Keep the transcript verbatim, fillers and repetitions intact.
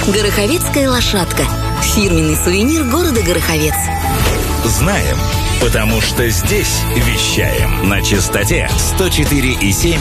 Гороховецкая лошадка. Фирменный сувенир города Гороховец. Знаем, потому что здесь вещаем на частоте сто четыре и семь